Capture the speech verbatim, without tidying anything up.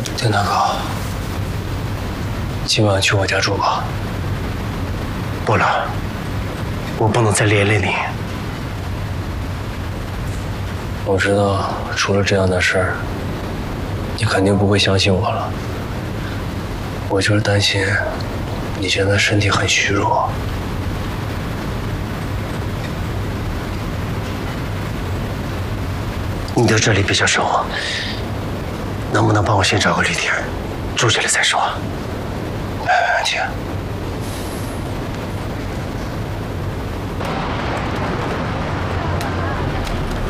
丁大哥，今晚去我家住吧。 不了，我不能再连累你。 我知道出了这样的事儿，你肯定不会相信我了。我就是担心你现在身体很虚弱。 你对这里比较熟，能不能帮我先找个旅店住下来再说？ 没问题。